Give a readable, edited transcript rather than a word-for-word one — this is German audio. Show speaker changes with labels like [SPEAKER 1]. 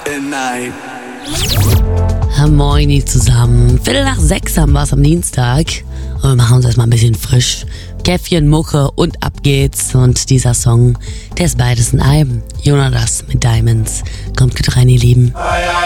[SPEAKER 1] Moin zusammen. 5:45 haben wir es am Dienstag. Und wir machen uns erstmal ein bisschen frisch. Käffchen, Mucke und ab geht's. Und dieser Song, der ist beides in einem. Jonas mit Diamonds. Kommt gut rein, ihr Lieben.